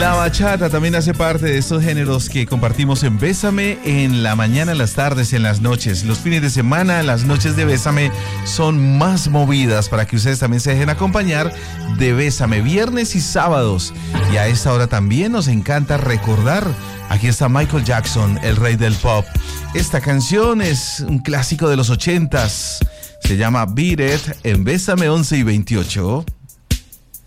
La bachata también hace parte de estos géneros que compartimos en Bésame en la mañana, en las tardes, en las noches. Los fines de semana, las noches de Bésame son más movidas para que ustedes también se dejen acompañar de Bésame, viernes y sábados. Y a esta hora también nos encanta recordar. Aquí está Michael Jackson, el rey del pop. Esta canción es un clásico de los 80s. Se llama Beat It en Bésame 11 y 28.